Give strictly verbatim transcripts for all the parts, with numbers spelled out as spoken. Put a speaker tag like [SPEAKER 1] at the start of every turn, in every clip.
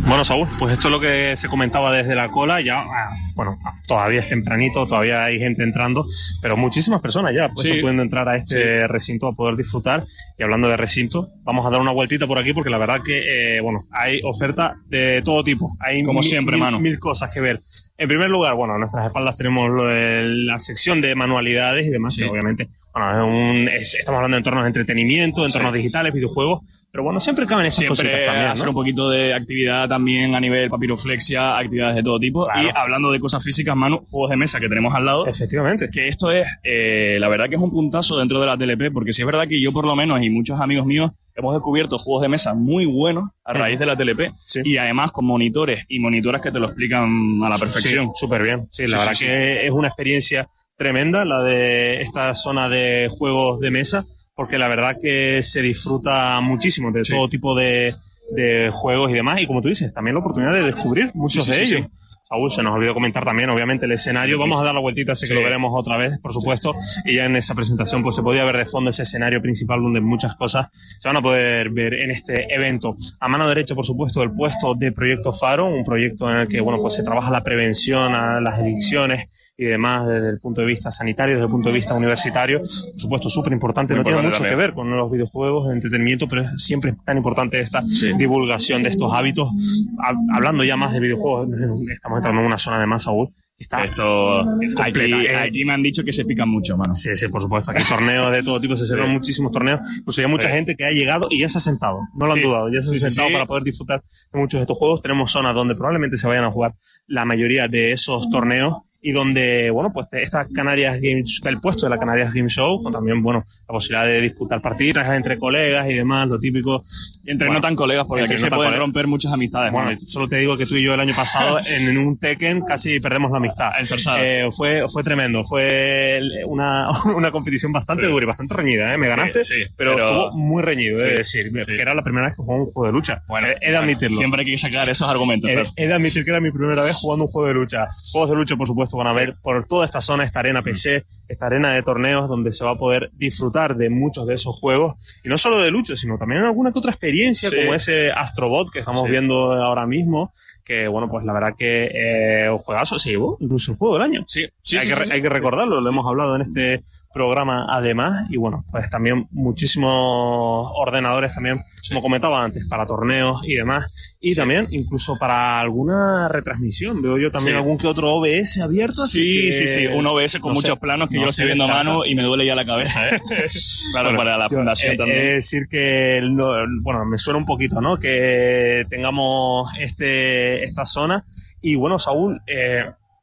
[SPEAKER 1] Bueno, Saúl, pues esto es lo que se comentaba desde la cola. Ya, bueno, todavía es tempranito, todavía hay gente entrando, pero muchísimas personas ya pues, sí. pudiendo entrar a este sí. recinto a poder disfrutar. Y hablando de recinto, vamos a dar una vueltita por aquí porque la verdad que, eh, bueno, hay oferta de todo tipo. Hay
[SPEAKER 2] Como
[SPEAKER 1] mil,
[SPEAKER 2] siempre,
[SPEAKER 1] mil,
[SPEAKER 2] mano.
[SPEAKER 1] mil cosas que ver. En primer lugar, bueno, a nuestras espaldas tenemos lo de la sección de manualidades y demás, sí. que obviamente, bueno, es un, es, estamos hablando de entornos de entretenimiento, entornos sí. digitales, videojuegos, pero bueno, siempre caben esas
[SPEAKER 2] siempre
[SPEAKER 1] cositas también, ¿no?
[SPEAKER 2] Hacer un poquito de actividad también a nivel papiroflexia, actividades de todo tipo. Claro. Y hablando de cosas físicas, Manu, juegos de mesa que tenemos al lado.
[SPEAKER 1] Efectivamente.
[SPEAKER 2] Que esto es, eh, la verdad que es un puntazo dentro de la T L P, porque sí es verdad que yo por lo menos y muchos amigos míos hemos descubierto juegos de mesa muy buenos a raíz de la T L P sí. y además con monitores y monitoras que te lo explican a la perfección.
[SPEAKER 1] Sí, súper bien. Sí, la
[SPEAKER 2] sí,
[SPEAKER 1] verdad
[SPEAKER 2] sí,
[SPEAKER 1] que
[SPEAKER 2] sí.
[SPEAKER 1] es una experiencia tremenda la de esta zona de juegos de mesa, porque la verdad que se disfruta muchísimo de sí. todo tipo de, de juegos y demás. Y como tú dices, también la oportunidad de descubrir muchos sí, sí, de sí, ellos. Sí. Saúl, se nos olvidó comentar también, obviamente, el escenario. Vamos a dar la vueltita, sé que sí. lo veremos otra vez, por supuesto. Y ya en esa presentación pues se podía ver de fondo ese escenario principal donde muchas cosas se van a poder ver en este evento. A mano derecha, por supuesto, el puesto de Proyecto Faro, un proyecto en el que bueno, pues se trabaja la prevención a las adicciones y demás desde el punto de vista sanitario, desde el punto de vista universitario. Por supuesto, súper importante. No tiene mucho también. que ver con los videojuegos, el entretenimiento, pero es siempre tan importante esta sí. divulgación de estos hábitos. Hablando ya más de videojuegos, estamos entrando en una zona de más, Saúl. Está
[SPEAKER 2] Esto, aquí, aquí me han dicho que se pican mucho, mano.
[SPEAKER 1] Sí, sí, por supuesto. Aquí hay torneos de todo tipo, se celebran sí. muchísimos torneos. Incluso hay mucha sí. gente que ha llegado y ya se ha sentado. No lo han sí. dudado, ya se ha sí, sentado sí. para poder disfrutar de muchos de estos juegos. Tenemos zonas donde probablemente se vayan a jugar la mayoría de esos torneos. Y donde, bueno, pues estas Canarias Games, el puesto de la Canarias Game Show, con también, bueno, la posibilidad de disputar partiditas entre colegas y demás, lo típico.
[SPEAKER 2] Y entre bueno, no tan colegas, porque aquí no se pueden colegas. romper muchas amistades.
[SPEAKER 1] Bueno, ¿no? Solo te digo que tú y yo el año pasado en, en un Tekken casi perdemos la amistad.
[SPEAKER 2] El
[SPEAKER 1] eh, fue, fue tremendo, fue una, una competición bastante sí. dura y bastante reñida, ¿eh? Me ganaste, sí, sí, pero, pero estuvo muy reñido, sí, es decir, sí. que era la primera vez que jugaba un juego de lucha.
[SPEAKER 2] Bueno,
[SPEAKER 1] he de admitirlo.
[SPEAKER 2] Siempre hay que sacar esos argumentos.
[SPEAKER 1] He,
[SPEAKER 2] pero...
[SPEAKER 1] he de admitir que era mi primera vez jugando un juego de lucha. Juegos de lucha, por supuesto, van a ver por toda esta zona, esta arena P C, esta arena de torneos donde se va a poder disfrutar de muchos de esos juegos, y no solo de lucha, sino también alguna que otra experiencia, sí. como ese Astrobot que estamos sí. viendo ahora mismo, que bueno, pues la verdad que eh, un juegazo, se llevó incluso el juego del año.
[SPEAKER 2] Sí, sí,
[SPEAKER 1] hay,
[SPEAKER 2] sí,
[SPEAKER 1] que,
[SPEAKER 2] sí.
[SPEAKER 1] hay que recordarlo, lo hemos hablado en este programa además, y bueno, pues también muchísimos ordenadores también, sí. como comentaba antes, para torneos y demás, y sí. también incluso para alguna retransmisión, veo yo también sí. algún que otro O B S abierto, así
[SPEAKER 2] sí,
[SPEAKER 1] que,
[SPEAKER 2] sí, sí, un O B S con no muchos sé, planos que no yo lo estoy viendo a mano y me duele ya la cabeza, ¿eh? Claro, bueno, para la fundación
[SPEAKER 1] yo,
[SPEAKER 2] también.
[SPEAKER 1] He de decir que, no, bueno, me suena un poquito, ¿no? Que tengamos este esta zona, y bueno, Saúl, eh,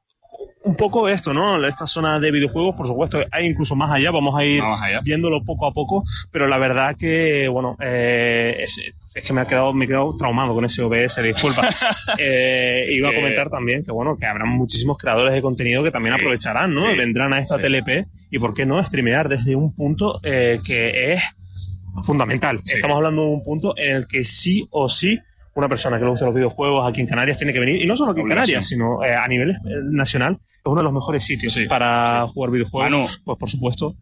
[SPEAKER 1] un poco esto, ¿no? Esta zona de videojuegos, por supuesto, hay incluso más allá, vamos a ir
[SPEAKER 2] vamos allá.
[SPEAKER 1] viéndolo poco a poco, pero la verdad que, bueno, eh, es, es que me ha quedado, me he quedado traumado con ese O B S, disculpa. eh, iba a comentar también que, bueno, que habrá muchísimos creadores de contenido que también sí, aprovecharán, ¿no? Sí, vendrán a esta sí. T L P, y por qué no streamear desde un punto eh, que es fundamental. Sí. Estamos hablando de un punto en el que sí o sí una persona que le gusta los videojuegos aquí en Canarias tiene que venir, y no solo aquí en Canarias, sino eh, a nivel nacional, es uno de los mejores sitios sí, para sí. jugar videojuegos. Bueno, pues por supuesto,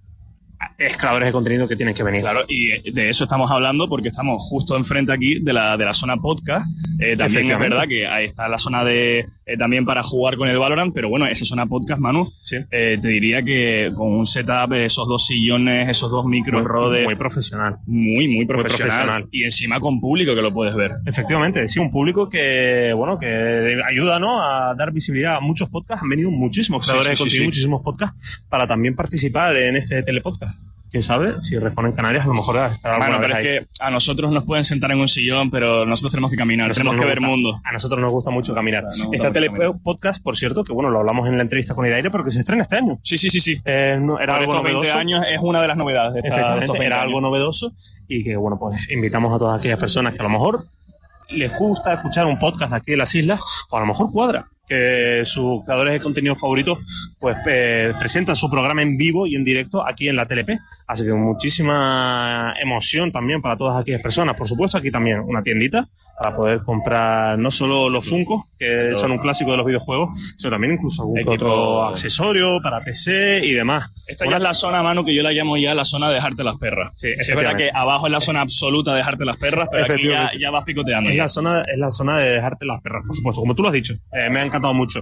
[SPEAKER 1] es creadores de contenido que tienen que venir.
[SPEAKER 2] Claro, y de eso estamos hablando porque estamos justo enfrente aquí de la, de la zona podcast. Eh, también es verdad que ahí está la zona de eh, también para jugar con el Valorant, pero bueno, esa zona podcast, Manu, sí. eh, te diría que con un setup, esos dos sillones, esos dos micros
[SPEAKER 1] muy,
[SPEAKER 2] Rode...
[SPEAKER 1] Muy profesional.
[SPEAKER 2] Muy, muy profesional. muy profesional. Y encima con público que lo puedes ver.
[SPEAKER 1] Efectivamente, sí, un público que, bueno, que ayuda, ¿no?, a dar visibilidad a muchos podcasts. Han venido muchísimos creadores sí, sí, de contenido, sí, sí. muchísimos podcasts para también participar en este telepodcast. Quién sabe, si responden Canarias, a lo mejor estará
[SPEAKER 2] bueno,
[SPEAKER 1] alguna
[SPEAKER 2] pero
[SPEAKER 1] vez
[SPEAKER 2] es
[SPEAKER 1] ahí.
[SPEAKER 2] que a nosotros nos pueden sentar en un sillón, pero nosotros tenemos que caminar, tenemos que ver
[SPEAKER 1] gusta,
[SPEAKER 2] mundo.
[SPEAKER 1] A nosotros nos gusta mucho caminar. No, Esta telepodcast, por cierto, que bueno, lo hablamos en la entrevista con Idaire, pero que se estrena este año.
[SPEAKER 2] Sí, sí, sí, sí.
[SPEAKER 1] Eh, no, era
[SPEAKER 2] por
[SPEAKER 1] algo
[SPEAKER 2] estos
[SPEAKER 1] novedoso.
[SPEAKER 2] veinte años es una de las novedades de esta, de estos
[SPEAKER 1] Era
[SPEAKER 2] años.
[SPEAKER 1] algo novedoso, y que bueno, pues invitamos a todas aquellas personas que a lo mejor les gusta escuchar un podcast aquí de las islas, o a lo mejor cuadra, que sus creadores de contenido favoritos pues eh, presentan su programa en vivo y en directo aquí en la T L P. Así que muchísima emoción también para todas aquellas personas. Por supuesto, aquí también una tiendita para poder comprar no solo los Funkos, que son un clásico de los videojuegos, sino también incluso algún que otro accesorio para P C y demás.
[SPEAKER 2] Esta ya es la zona, Manu, que yo la llamo ya la zona de dejarte las perras. Sí, es verdad que abajo es la zona absoluta de dejarte las perras, pero aquí ya, ya vas picoteando.
[SPEAKER 1] Es
[SPEAKER 2] ya.
[SPEAKER 1] la, zona, es la zona de dejarte las perras, por supuesto. Como tú lo has dicho, eh, me ha encantado mucho.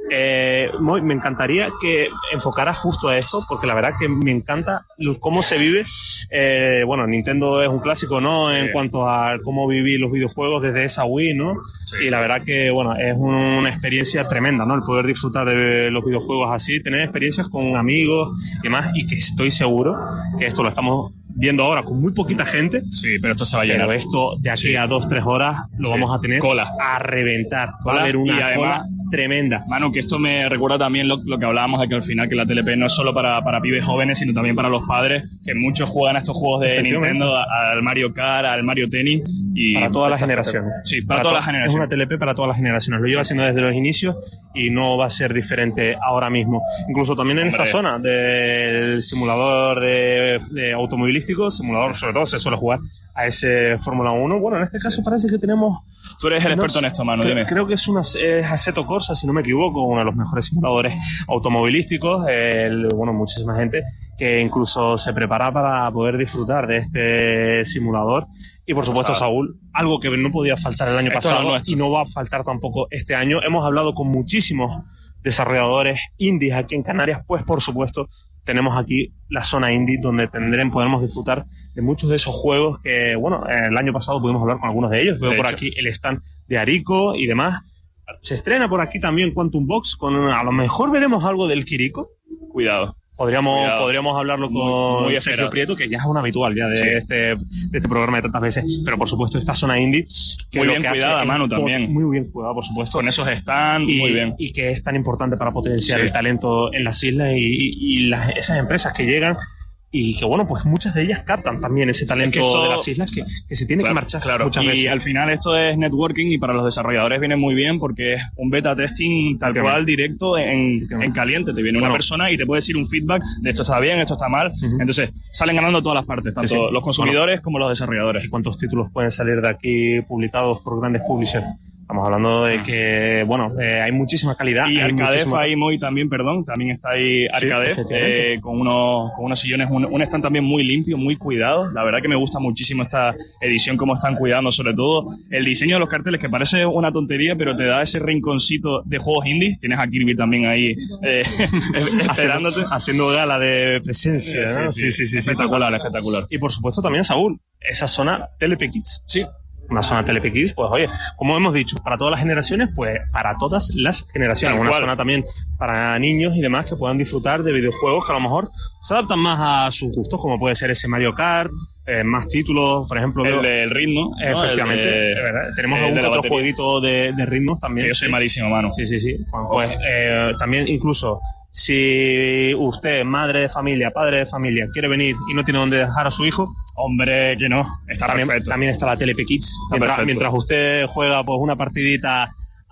[SPEAKER 1] Eh, me encantaría que enfocaras justo a esto, porque la verdad que me encanta cómo se vive. Eh, bueno, Nintendo es un clásico, ¿no? Sí. En cuanto a cómo vivir los videojuegos desde esa Wii, ¿no? Sí. Y la verdad que, bueno, es una experiencia tremenda, ¿no? El poder disfrutar de los videojuegos así, tener experiencias con amigos y demás, y que estoy seguro que esto lo estamos viendo ahora con muy poquita gente.
[SPEAKER 2] Sí, pero esto se va a llenar.
[SPEAKER 1] Pero esto de aquí sí. a dos, tres horas lo sí. vamos a tener
[SPEAKER 2] cola.
[SPEAKER 1] a reventar.
[SPEAKER 2] Cola,
[SPEAKER 1] va a haber una
[SPEAKER 2] y además,
[SPEAKER 1] cola tremenda.
[SPEAKER 2] Manu, que esto me recuerda también lo, lo que hablábamos de que al final que la T L P no es solo para, para pibes jóvenes, sino también para los padres, que muchos juegan a estos juegos de Nintendo, a, al Mario Kart, al Mario Tennis. Y
[SPEAKER 1] para todas las generaciones.
[SPEAKER 2] Sí, para, para todas las generaciones.
[SPEAKER 1] Es una T L P para todas las generaciones. Lo lleva haciendo desde los inicios y no va a ser diferente ahora mismo. Incluso también en Hombre. esta zona del simulador de, de automovilístico, simulador sobre todo se suele jugar a ese Fórmula uno. Bueno, en este caso parece que tenemos...
[SPEAKER 2] Tú eres el experto en esto, Manu, dime.
[SPEAKER 1] Creo que es, una, es Assetto Corsa, si no me equivoco, uno de los mejores simuladores automovilísticos. El, bueno, muchísima gente que incluso se prepara para poder disfrutar de este simulador. Y por supuesto, Saúl, algo que no podía faltar el año Esto pasado y no va a faltar tampoco este año. Hemos hablado con muchísimos desarrolladores indies aquí en Canarias, pues por supuesto tenemos aquí la zona indie donde tendremos, podremos disfrutar de muchos de esos juegos que, bueno, el año pasado pudimos hablar con algunos de ellos. Veo por aquí el stand de Arico y demás. Se estrena por aquí también Quantum Box, con a lo mejor veremos algo del Kiriko.
[SPEAKER 2] Cuidado.
[SPEAKER 1] Podríamos, podríamos hablarlo con muy, muy Sergio Prieto, que ya es un habitual ya de, sí. este, de este programa de tantas veces. Pero por supuesto esta zona indie
[SPEAKER 2] que muy bien que cuidada, Manu, también.
[SPEAKER 1] Muy bien cuidada, por supuesto.
[SPEAKER 2] Con esos stands,
[SPEAKER 1] y,
[SPEAKER 2] muy bien.
[SPEAKER 1] Y que es tan importante para potenciar sí. el talento en las islas y, y, y las, esas empresas que llegan y que, bueno, pues muchas de ellas captan también ese talento es que esto, de las islas que, que se tiene
[SPEAKER 2] claro,
[SPEAKER 1] que marchar
[SPEAKER 2] claro.
[SPEAKER 1] muchas
[SPEAKER 2] y
[SPEAKER 1] veces.
[SPEAKER 2] Y al final esto es networking y para los desarrolladores viene muy bien porque es un beta testing tal cual directo en, en caliente. Te viene bueno. una persona y te puede decir un feedback de esto está bien, esto está mal. Uh-huh. Entonces salen ganando todas las partes, tanto sí, sí. los consumidores bueno. como los desarrolladores.
[SPEAKER 1] ¿Y cuántos títulos pueden salir de aquí publicados por grandes publishers? Estamos hablando de que, bueno, eh, hay muchísima calidad.
[SPEAKER 2] Y Arcadef
[SPEAKER 1] muchísima...
[SPEAKER 2] ahí muy también, perdón, también está ahí Arcadef, sí, eh, con, unos, con unos sillones, un, un stand también muy limpio, muy cuidado. La verdad que me gusta muchísimo esta edición, cómo están cuidando, sobre todo el diseño de los carteles, que parece una tontería, pero te da ese rinconcito de juegos indies. Tienes a Kirby también ahí eh, esperándote.
[SPEAKER 1] Haciendo, haciendo gala de presencia, ¿no?
[SPEAKER 2] Sí, sí, sí, sí, espectacular, sí, espectacular.
[SPEAKER 1] Y por supuesto también, Saúl, esa zona T L P Kids.
[SPEAKER 2] Sí.
[SPEAKER 1] Una zona T L P Kids, pues oye, como hemos dicho, para todas las generaciones, pues para todas las generaciones. Una zona también para niños y demás que puedan disfrutar de videojuegos que a lo mejor se adaptan más a sus gustos, como puede ser ese Mario Kart, eh, más títulos, por ejemplo.
[SPEAKER 2] El del ritmo.
[SPEAKER 1] ¿no? Efectivamente. El de, ¿verdad? Tenemos el algún otro batería. jueguito de, de ritmos también.
[SPEAKER 2] Que yo soy
[SPEAKER 1] sí.
[SPEAKER 2] malísimo, mano.
[SPEAKER 1] Sí, sí, sí. Bueno, pues eh, también incluso... Si usted, madre de familia, padre de familia, quiere venir y no tiene dónde dejar a su hijo,
[SPEAKER 2] hombre, que no, está
[SPEAKER 1] también,
[SPEAKER 2] perfecto.
[SPEAKER 1] También está la T L P Kids. Mientras, mientras usted juega pues una partidita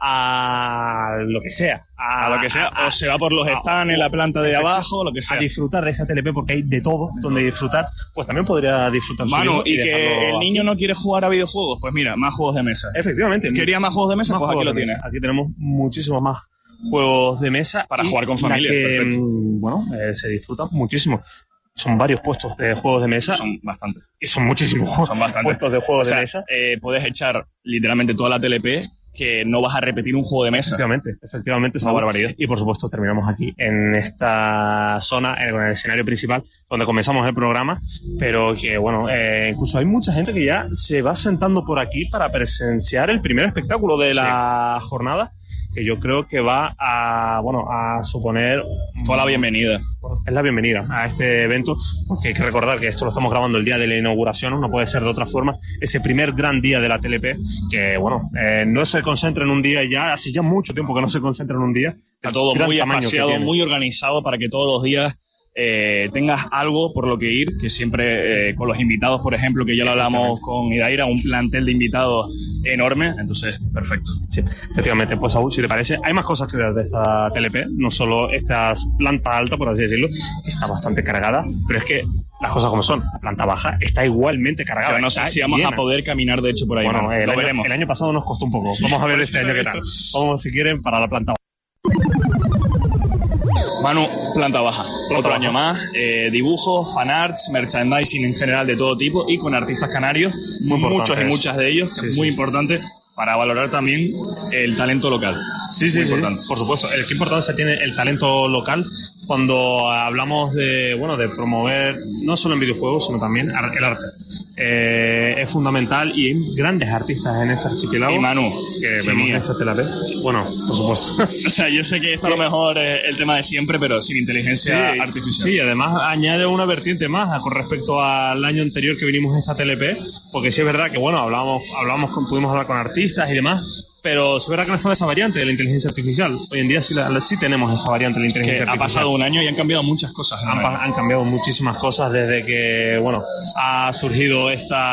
[SPEAKER 1] a lo que sea,
[SPEAKER 2] a, a lo que sea, a, o se va por los a, stands en la planta de abajo, lo que sea.
[SPEAKER 1] A disfrutar de esa T L P porque hay de todo donde disfrutar, pues también podría disfrutar.
[SPEAKER 2] Manu, y, y que el niño no quiere jugar a videojuegos, pues mira, más juegos de mesa.
[SPEAKER 1] Efectivamente.
[SPEAKER 2] ¿Quería más juegos de mesa? Pues aquí lo tienes.
[SPEAKER 1] Aquí tenemos muchísimos más juegos de mesa
[SPEAKER 2] para jugar con familia,
[SPEAKER 1] que,
[SPEAKER 2] perfecto.
[SPEAKER 1] Bueno, eh, se disfrutan muchísimo. Son varios puestos de juegos de mesa.
[SPEAKER 2] Son bastantes.
[SPEAKER 1] Y son muchísimos
[SPEAKER 2] son bastantes.
[SPEAKER 1] puestos de juegos
[SPEAKER 2] o sea,
[SPEAKER 1] de mesa.
[SPEAKER 2] Eh, puedes echar literalmente toda la T L P que no vas a repetir un juego de mesa.
[SPEAKER 1] Efectivamente, efectivamente es una barbaridad. Y por supuesto terminamos aquí en esta zona, en el escenario principal, donde comenzamos el programa, pero que bueno, eh, incluso hay mucha gente que ya se va sentando por aquí para presenciar el primer espectáculo de la sí. jornada, que yo creo que va a, bueno, a suponer
[SPEAKER 2] toda la bienvenida.
[SPEAKER 1] Es la bienvenida a este evento, porque hay que recordar que esto lo estamos grabando el día de la inauguración, no puede ser de otra forma, ese primer gran día de la T L P, que bueno, eh, no se concentra en un día ya, hace ya mucho tiempo que no se concentra en un día.
[SPEAKER 2] Está todo muy espaciado, muy organizado para que todos los días Eh, tengas algo por lo que ir, que siempre eh, con los invitados, por ejemplo, que ya lo hablamos con Idaira, un plantel de invitados enorme, entonces, perfecto.
[SPEAKER 1] Sí, efectivamente. Pues, Saúl, si te parece, hay más cosas que ver de esta T L P, no solo esta planta alta, por así decirlo, que está bastante cargada, pero es que las cosas como son, la planta baja está igualmente cargada.
[SPEAKER 2] Yo no sé si vamos llena. a poder caminar, de hecho, por ahí.
[SPEAKER 1] Bueno, el
[SPEAKER 2] lo
[SPEAKER 1] año,
[SPEAKER 2] veremos.
[SPEAKER 1] El año pasado nos costó un poco. Vamos a ver este año qué tal. Vamos, si quieren, para la planta baja.
[SPEAKER 2] Manu, planta baja.
[SPEAKER 1] Planta
[SPEAKER 2] Otro
[SPEAKER 1] baja.
[SPEAKER 2] año más. Eh, dibujos, fanarts, merchandising en general de todo tipo y con artistas canarios,
[SPEAKER 1] muy
[SPEAKER 2] muchos y
[SPEAKER 1] eso.
[SPEAKER 2] muchas de ellos,
[SPEAKER 1] sí,
[SPEAKER 2] que es
[SPEAKER 1] sí.
[SPEAKER 2] muy importante para valorar también el talento local.
[SPEAKER 1] Sí, sí,
[SPEAKER 2] muy
[SPEAKER 1] sí,
[SPEAKER 2] importante.
[SPEAKER 1] por supuesto. El que importancia tiene el talento local cuando hablamos de, bueno, de promover no solo en videojuegos, sino también el arte. Eh, es fundamental y hay grandes artistas en este archipiélago.
[SPEAKER 2] Y Manu,
[SPEAKER 1] que
[SPEAKER 2] sí,
[SPEAKER 1] vemos
[SPEAKER 2] mía.
[SPEAKER 1] en esta T L P. Bueno, por supuesto.
[SPEAKER 2] O sea, yo sé que esto a lo mejor es el tema de siempre, pero sin inteligencia
[SPEAKER 1] sí,
[SPEAKER 2] artificial.
[SPEAKER 1] Sí, además añade una vertiente más con respecto al año anterior que vinimos a esta T L P, porque sí es verdad que, bueno, hablábamos, hablábamos con, pudimos hablar con artistas y demás, pero es verdad que no estaba esa variante de la inteligencia artificial. Hoy en día sí, la, sí tenemos esa variante de la inteligencia
[SPEAKER 2] que
[SPEAKER 1] artificial.
[SPEAKER 2] Ha pasado un año y han cambiado muchas cosas.
[SPEAKER 1] Han, han cambiado muchísimas cosas desde que, bueno, ha surgido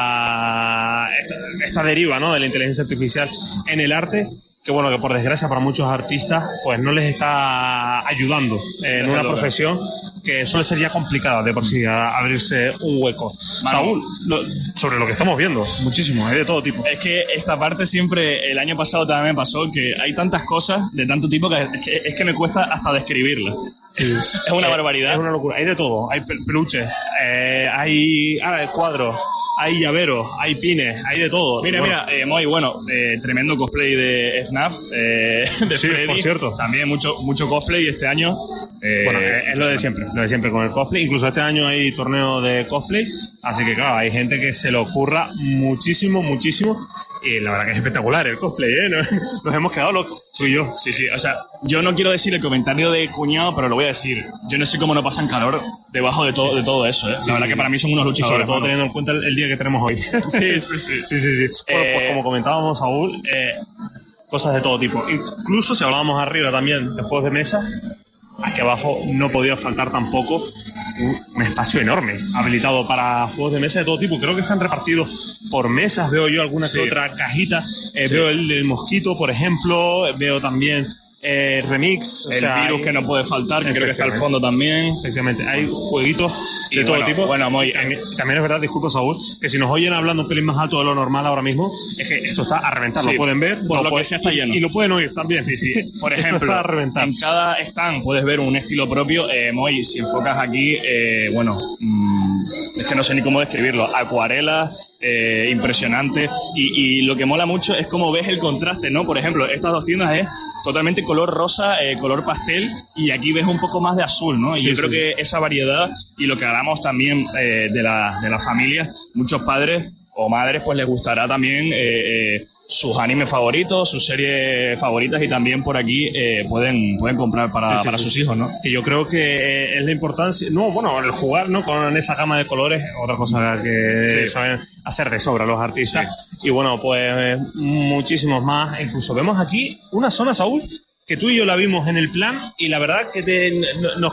[SPEAKER 1] esta, esta, esta deriva, ¿no?, de la inteligencia artificial en el arte, que bueno, que por desgracia para muchos artistas pues no les está ayudando en una profesión que suele ser ya complicada de por sí, a abrirse un hueco. Manu, Saúl, lo, sobre lo que estamos viendo, muchísimo, hay de todo tipo.
[SPEAKER 2] Es que esta parte siempre, el año pasado también me pasó, que hay tantas cosas de tanto tipo que es que, es que me cuesta hasta describirlas.
[SPEAKER 1] Sí,
[SPEAKER 2] es una barbaridad.
[SPEAKER 1] Es una locura, hay de todo, hay peluches, eh, hay ah, cuadros, hay llaveros, hay pines, hay de todo.
[SPEAKER 2] Mira, bueno. mira, eh, muy bueno, eh, tremendo cosplay de F NAF, eh, de
[SPEAKER 1] sí,
[SPEAKER 2] Freddy.
[SPEAKER 1] Por cierto.
[SPEAKER 2] También mucho, mucho cosplay este año.
[SPEAKER 1] Eh, bueno, es, es lo de siempre, lo de siempre con el cosplay. Incluso este año hay torneo de cosplay, así que claro, hay gente que se le ocurra muchísimo, muchísimo. Y la verdad que es espectacular el cosplay, ¿eh? Nos, nos hemos quedado locos, tú y yo.
[SPEAKER 2] Sí, sí, o sea, yo no quiero decir el comentario de cuñado, pero lo voy a decir. Yo no sé cómo no pasan calor debajo de todo, sí. de todo eso, ¿eh? La
[SPEAKER 1] sí,
[SPEAKER 2] verdad
[SPEAKER 1] sí,
[SPEAKER 2] que para mí son unos luchadores.
[SPEAKER 1] Sobre todo bueno. Teniendo en cuenta el, el día que tenemos hoy.
[SPEAKER 2] Sí, sí, sí.
[SPEAKER 1] sí, sí, sí. Bueno,
[SPEAKER 2] eh,
[SPEAKER 1] pues como comentábamos, Saúl, eh, cosas de todo tipo. Incluso si hablábamos arriba también de juegos de mesa, aquí abajo no podía faltar tampoco un, un espacio enorme habilitado para juegos de mesa de todo tipo. Creo que están repartidos por mesas, veo yo alguna sí. que otra cajita, eh, sí. veo el, el mosquito, por ejemplo, veo también eh, remix, o
[SPEAKER 2] el
[SPEAKER 1] sea,
[SPEAKER 2] virus
[SPEAKER 1] hay,
[SPEAKER 2] que no puede faltar, que creo que está al fondo también.
[SPEAKER 1] Efectivamente, hay jueguitos
[SPEAKER 2] y
[SPEAKER 1] de todo
[SPEAKER 2] bueno,
[SPEAKER 1] tipo.
[SPEAKER 2] Bueno, muy,
[SPEAKER 1] también, también es verdad, disculpa Saúl, que si nos oyen hablando un pelín más alto de lo normal ahora mismo, es que esto está a reventar, sí, lo pueden ver,
[SPEAKER 2] por
[SPEAKER 1] lo,
[SPEAKER 2] lo
[SPEAKER 1] puede,
[SPEAKER 2] que sea está lleno.
[SPEAKER 1] Y, y lo pueden oír también.
[SPEAKER 2] Sí, sí. Por ejemplo,
[SPEAKER 1] está a reventar.
[SPEAKER 2] En cada stand puedes ver un estilo propio. Eh, Moy, si enfocas aquí, eh, bueno, mmm, es que no sé ni cómo describirlo. Acuarelas, eh, impresionante. Y, y lo que mola mucho es cómo ves el contraste, ¿no? Por ejemplo, estas dos tiendas es totalmente color rosa, eh, color pastel, y aquí ves un poco más de azul, ¿no? Y sí, yo sí, creo sí. que esa variedad y lo que hablamos también eh, de la de las familias, muchos padres o madres pues les gustará también eh, eh, sus animes favoritos, sus series favoritas, y también por aquí eh, pueden, pueden comprar para, sí, sí, para sí, sus sí. hijos, ¿no?
[SPEAKER 1] Que yo creo que es la importancia, no, bueno, el jugar, ¿no?, con esa gama de colores, otra cosa que sí. saben hacer de sobra los artistas. Sí. Y bueno, pues muchísimos más. Incluso vemos aquí una zona, Saúl, que tú y yo la vimos en el plan, y la verdad que te, nos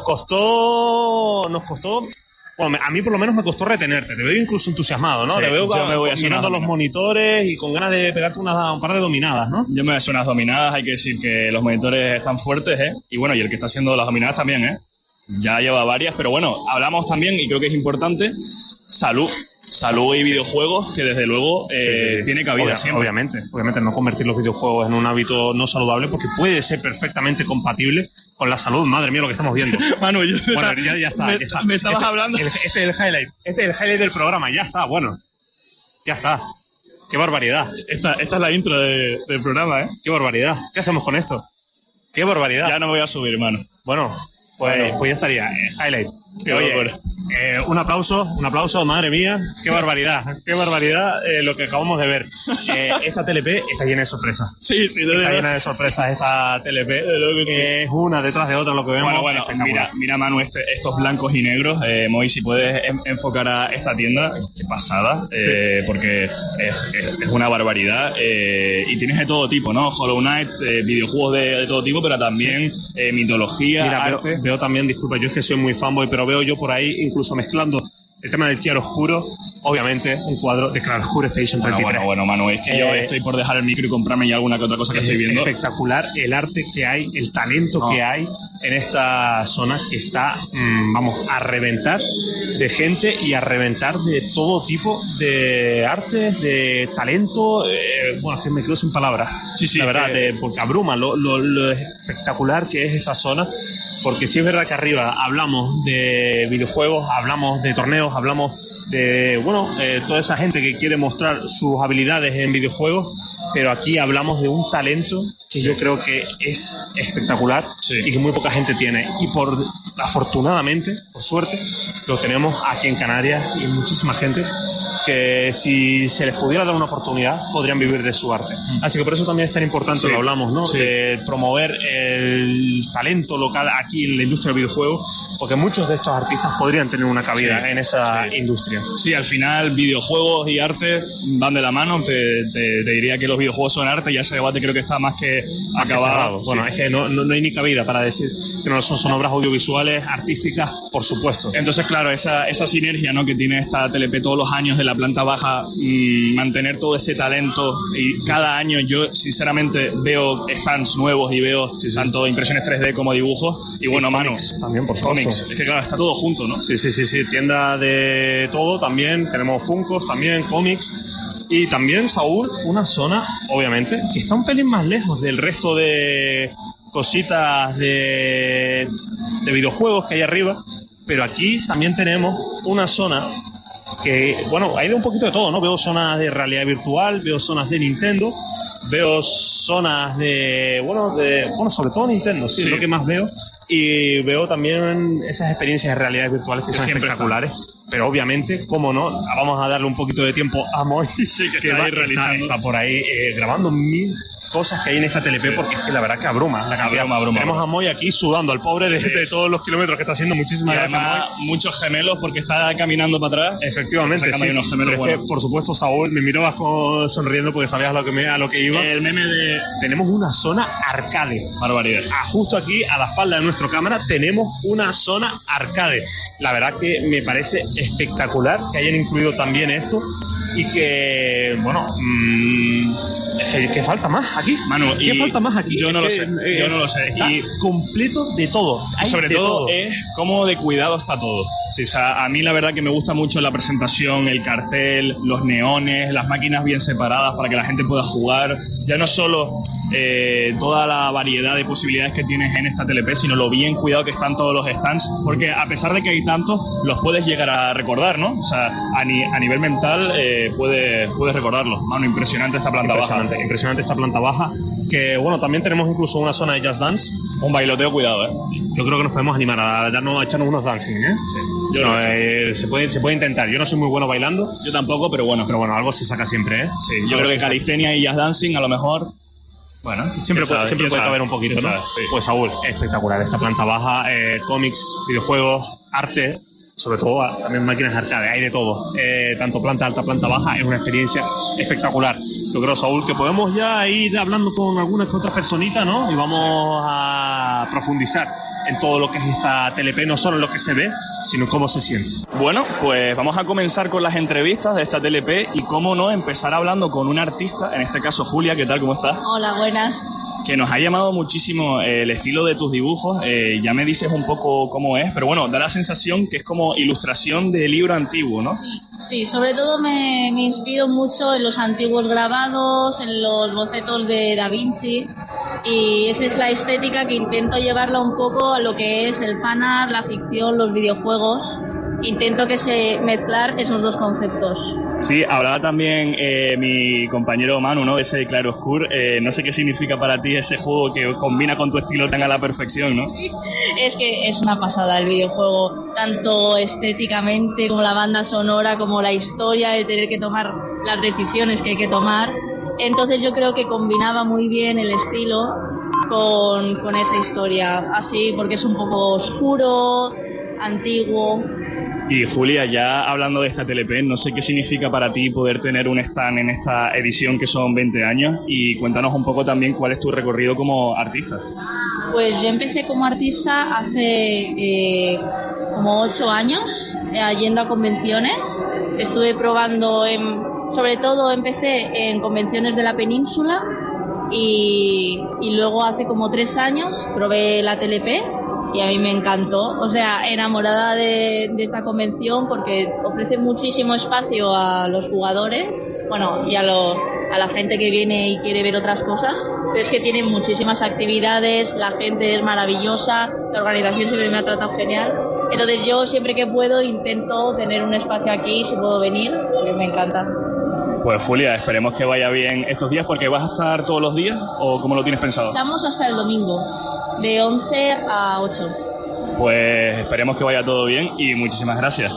[SPEAKER 1] costó, nos costó... Bueno, a mí por lo menos me costó retenerte. Te veo incluso entusiasmado, ¿no?
[SPEAKER 2] Sí,
[SPEAKER 1] te veo
[SPEAKER 2] yo me voy a
[SPEAKER 1] mirando los monitores y con ganas de pegarte una, un par de dominadas, ¿no?
[SPEAKER 2] Yo me voy a hacer unas dominadas. Hay que decir que los monitores están fuertes, ¿eh? Y bueno, y el que está haciendo las dominadas también, ¿eh? Ya lleva varias, pero bueno, hablamos también, y creo que es importante, salud. Salud y videojuegos, que desde luego eh, sí, sí, sí. tiene cabida
[SPEAKER 1] Obvia,
[SPEAKER 2] siempre.
[SPEAKER 1] Obviamente, obviamente no convertir los videojuegos en un hábito no saludable, porque puede ser perfectamente compatible con la salud. Madre mía, lo que estamos viendo.
[SPEAKER 2] Manu, yo
[SPEAKER 1] bueno, ya, ya está.
[SPEAKER 2] Me,
[SPEAKER 1] ya está.
[SPEAKER 2] me estabas
[SPEAKER 1] este,
[SPEAKER 2] hablando.
[SPEAKER 1] El, este es el highlight. Este es el highlight del programa. Ya está, bueno. Ya está. Qué barbaridad.
[SPEAKER 2] Esta, esta es la intro de, del programa, ¿eh?
[SPEAKER 1] Qué barbaridad. ¿Qué hacemos con esto? Qué barbaridad.
[SPEAKER 2] Ya no me voy a subir, hermano.
[SPEAKER 1] Bueno, pues, bueno. pues ya estaría. Highlight. Oye, eh, un aplauso, un aplauso, madre mía, qué barbaridad, qué barbaridad eh, lo que acabamos de ver. Eh, esta T L P está llena de sorpresas.
[SPEAKER 2] Sí, sí, de
[SPEAKER 1] está
[SPEAKER 2] verdad.
[SPEAKER 1] llena de sorpresas esta T L P. Que sí. Es una detrás de otra lo que vemos.
[SPEAKER 2] Bueno, bueno, mira, mira Manu, este, estos blancos y negros. Eh, Moy, si puedes en, enfocar a esta tienda, qué pasada, eh, sí. porque es, es, es una barbaridad. Eh, y tienes de todo tipo, ¿no? Hollow Knight, eh, videojuegos de, de todo tipo, pero también sí. eh, mitología,
[SPEAKER 1] mira,
[SPEAKER 2] arte.
[SPEAKER 1] Veo, veo también, disculpa, yo es que soy muy fanboy, pero veo yo por ahí incluso mezclando El tema del chiaroscuro, obviamente, un cuadro de claroscuro Expedition
[SPEAKER 2] bueno,
[SPEAKER 1] treinta y tres.
[SPEAKER 2] Bueno, bueno, Manu, es que eh, yo estoy por dejar el micro y comprarme ya alguna que otra cosa que estoy viendo.
[SPEAKER 1] Espectacular el arte que hay, el talento no. que hay en esta zona que está, mmm, vamos, a reventar de gente y a reventar de todo tipo de arte, de talento. Eh, bueno, es que me quedo sin palabras. Sí, sí. La verdad, que... de, porque abruma lo, lo, lo espectacular que es esta zona. Porque sí es verdad que arriba hablamos de videojuegos, hablamos de torneos, hablamos de, bueno, eh, toda esa gente que quiere mostrar sus habilidades en videojuegos, pero aquí hablamos de un talento que yo creo que es espectacular sí. y que muy poca gente tiene. Y por afortunadamente, por suerte, lo tenemos aquí en Canarias y muchísima gente que si se les pudiera dar una oportunidad podrían vivir de su arte. Así que por eso también es tan importante, sí. lo hablamos, ¿no? Sí. De promover el talento local aquí en la industria del videojuego, porque muchos de estos artistas podrían tener una cabida sí. en esa sí. industria.
[SPEAKER 2] Sí, al final videojuegos y arte van de la mano. Te, te, te diría que los videojuegos son arte y ese debate creo que está más que más acabado.
[SPEAKER 1] Que bueno, sí. es que no, no, no hay ni cabida para decir que no son, son obras audiovisuales, artísticas, por supuesto.
[SPEAKER 2] Entonces, claro, esa, esa sinergia, ¿no?, que tiene esta T L P todos los años de la planta baja, mmm, mantener todo ese talento y sí, cada sí. año yo sinceramente veo stands nuevos y veo sí, sí. tanto impresiones tres D como dibujos y bueno, y Manu,
[SPEAKER 1] cómics, también por supuesto.
[SPEAKER 2] Cómics, es que claro, está todo junto, ¿no?
[SPEAKER 1] Sí, sí, sí, sí, tienda de todo también, tenemos Funkos también, cómics y también, Saúl, una zona, obviamente, que está un pelín más lejos del resto de cositas de, de videojuegos que hay arriba, pero aquí también tenemos una zona que, bueno, hay de un poquito de todo, ¿no? Veo zonas de realidad virtual, veo zonas de Nintendo, veo zonas de, bueno, de, bueno, sobre todo Nintendo, sí, sí. es lo que más veo, y veo también esas experiencias de realidad virtuales que, que son espectaculares. Están. Pero obviamente, cómo no, vamos a darle un poquito de tiempo a Moy,
[SPEAKER 2] sí, que, que está,
[SPEAKER 1] va,
[SPEAKER 2] ahí realizando.
[SPEAKER 1] Está, está por ahí eh, grabando mil cosas que hay en esta T L P, sí. porque es que la verdad que abruma la cantidad. Abruma, abruma, Tenemos abruma. a Moy aquí sudando, al pobre de, sí. de todos los kilómetros que está haciendo. Muchísimas
[SPEAKER 2] y
[SPEAKER 1] gracias,
[SPEAKER 2] además,
[SPEAKER 1] Moy.
[SPEAKER 2] Muchos gemelos porque está caminando para atrás.
[SPEAKER 1] Efectivamente, sí.
[SPEAKER 2] Unos gemelos
[SPEAKER 1] Pero es que, por supuesto, Saúl, me mirabas con, sonriendo porque sabías a lo que, me, a lo que iba.
[SPEAKER 2] El meme de...
[SPEAKER 1] Tenemos una zona arcade.
[SPEAKER 2] Barbaridad.
[SPEAKER 1] Ah, justo aquí, a la espalda de nuestra cámara, tenemos una zona arcade. La verdad que me parece espectacular que hayan incluido también esto y que, bueno, mmm, que, que falta más aquí.
[SPEAKER 2] Manu,
[SPEAKER 1] ¿Qué falta más aquí?
[SPEAKER 2] Yo no
[SPEAKER 1] es
[SPEAKER 2] lo
[SPEAKER 1] que,
[SPEAKER 2] sé, eh, yo no lo sé.
[SPEAKER 1] Está y completo de todo.
[SPEAKER 2] Hay sobre
[SPEAKER 1] de
[SPEAKER 2] todo,
[SPEAKER 1] todo
[SPEAKER 2] es cómo de cuidado está todo. Sí, o sea, a mí la verdad que me gusta mucho la presentación, el cartel, los neones, las máquinas bien separadas para que la gente pueda jugar. Ya no solo eh, toda la variedad de posibilidades que tienes en esta T L P, sino lo bien cuidado que están todos los stands, porque a pesar de que hay tantos, los puedes llegar a recordar, ¿no? O sea, a, ni, a nivel mental eh, puedes, puedes recordarlos. Mano, impresionante esta planta
[SPEAKER 1] impresionante,
[SPEAKER 2] baja.
[SPEAKER 1] Impresionante esta planta baja, que bueno, también tenemos incluso una zona de Just Dance.
[SPEAKER 2] Un bailoteo, cuidado, ¿eh?
[SPEAKER 1] Yo creo que nos podemos animar a, darnos, a echarnos unos dancing, ¿eh?
[SPEAKER 2] Sí. Yo
[SPEAKER 1] no, eh, se, puede, se puede intentar. Yo no soy muy bueno bailando.
[SPEAKER 2] Yo tampoco, pero bueno.
[SPEAKER 1] Pero bueno, algo se saca siempre, ¿eh?
[SPEAKER 2] Sí, yo creo que calistenia y Just Dancing a lo mejor...
[SPEAKER 1] Bueno, siempre puede, siempre puede caber un poquito, ¿no? Sabes, sí. Pues Saúl, espectacular esta planta baja, eh, cómics, videojuegos, arte, sobre todo también máquinas arcade, hay de todo, eh, tanto planta alta, planta baja, es una experiencia espectacular. Yo creo, Saúl, que podemos ya ir hablando con algunas que otras personitas, ¿no? Y vamos a profundizar en todo lo que es esta T L P, no solo en lo que se ve, sino cómo se siente.
[SPEAKER 2] Bueno, pues vamos a comenzar con las entrevistas de esta T L P y cómo no empezar hablando con un artista, en este caso Julia. ¿Qué tal? ¿Cómo estás?
[SPEAKER 3] Hola, buenas.
[SPEAKER 2] Que nos ha llamado muchísimo eh, el estilo de tus dibujos, eh, ya me dices un poco cómo es, pero bueno, da la sensación que es como ilustración de libro antiguo, ¿no?
[SPEAKER 3] Sí, sí, sobre todo me, me inspiro mucho en los antiguos grabados, en los bocetos de Da Vinci, y esa es la estética que intento llevarla un poco a lo que es el fanart, la ficción, los videojuegos. Intento que se mezclar esos dos conceptos.
[SPEAKER 2] Sí, hablaba también eh, mi compañero Manu, ¿no? Ese claroscuro. Eh, no sé qué significa para ti ese juego que combina con tu estilo tan a la perfección, ¿no?
[SPEAKER 3] Es que es una pasada el videojuego, tanto estéticamente como la banda sonora, como la historia, de tener que tomar las decisiones que hay que tomar. Entonces yo creo que combinaba muy bien el estilo con, con esa historia, así porque es un poco oscuro, antiguo.
[SPEAKER 2] Y Julia, ya hablando de esta T L P, no sé qué significa para ti poder tener un stand en esta edición que son veinte años, y cuéntanos un poco también cuál es tu recorrido como artista.
[SPEAKER 3] Pues yo empecé como artista hace eh, como ocho años eh, yendo a convenciones. Estuve probando, en, sobre todo empecé en convenciones de la península y, y luego hace como tres años probé la T L P y a mí me encantó. O sea, enamorada de, de esta convención porque ofrece muchísimo espacio a los jugadores, bueno, y a, lo, a la gente que viene y quiere ver otras cosas, pero es que tienen muchísimas actividades, la gente es maravillosa, la organización siempre me ha tratado genial. Entonces yo siempre que puedo intento tener un espacio aquí, si puedo venir, porque me encanta.
[SPEAKER 2] Pues Julia, esperemos que vaya bien estos días, porque ¿vas a estar todos los días o cómo lo tienes pensado?
[SPEAKER 3] Estamos hasta el domingo, de once a ocho.
[SPEAKER 2] Pues esperemos que vaya todo bien y muchísimas gracias.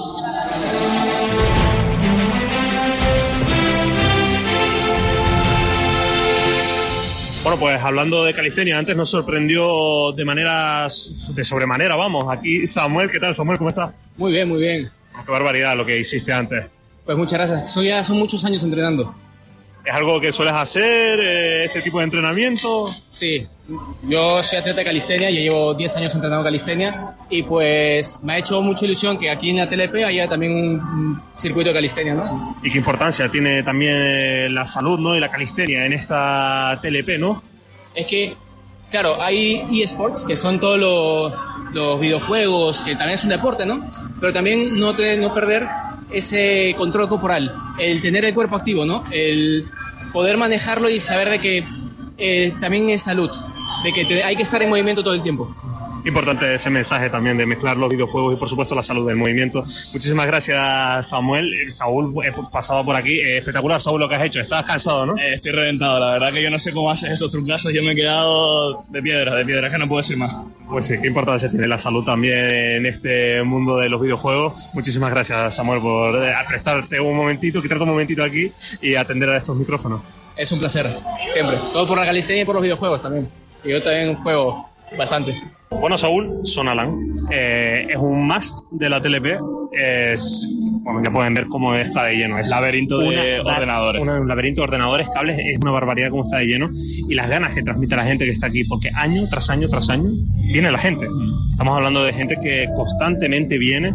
[SPEAKER 1] Bueno, pues hablando de calistenia, antes nos sorprendió de manera, de sobremanera, vamos, aquí Samuel. ¿Qué tal, Samuel? ¿Cómo estás?
[SPEAKER 4] Muy bien, muy bien.
[SPEAKER 1] Qué barbaridad lo que hiciste antes.
[SPEAKER 4] Pues muchas gracias. Soy ya son muchos años entrenando.
[SPEAKER 1] ¿Es algo que sueles hacer, eh, este tipo de entrenamiento?
[SPEAKER 4] Sí, yo soy atleta de calistenia, yo llevo diez años entrenando calistenia y pues me ha hecho mucha ilusión que aquí en la T L P haya también un circuito de calistenia, ¿no?
[SPEAKER 1] Y qué importancia tiene también la salud, ¿no?, y la calistenia en esta T L P, ¿no?
[SPEAKER 4] Es que, claro, hay eSports, que son todos los, los videojuegos, que también es un deporte, ¿no? Pero también no, te, no perder ese control corporal, el tener el cuerpo activo, ¿no? El poder manejarlo y saber de que eh, también es salud, de que te, hay que estar en movimiento todo el tiempo.
[SPEAKER 1] Importante ese mensaje también de mezclar los videojuegos y por supuesto la salud del movimiento. Muchísimas gracias, Samuel. Saúl, he pasado por aquí. Eh, espectacular, Saúl, lo que has hecho. Estás cansado, ¿no?
[SPEAKER 2] Eh, estoy reventado. La verdad que yo no sé cómo haces esos trucazos. Yo me he quedado de piedra, de piedra, que no puedo decir más.
[SPEAKER 1] Pues sí, qué importancia tiene la salud también en este mundo de los videojuegos. Muchísimas gracias, Samuel, por eh, prestarte un momentito, quitarte un momentito aquí y atender a estos micrófonos.
[SPEAKER 4] Es un placer, siempre. Todo por la calistenia y por los videojuegos también. Y yo también juego bastante.
[SPEAKER 1] Bueno, Saúl, Zona LAN eh, es un must de la T L P. Es, bueno, ya pueden ver cómo está de lleno. Es
[SPEAKER 2] laberinto de
[SPEAKER 1] una,
[SPEAKER 2] ordenadores.
[SPEAKER 1] Una, un laberinto de ordenadores, cables, es una barbaridad cómo está de lleno. Y las ganas que transmite la gente que está aquí, porque año tras año tras año viene la gente. Estamos hablando de gente que constantemente viene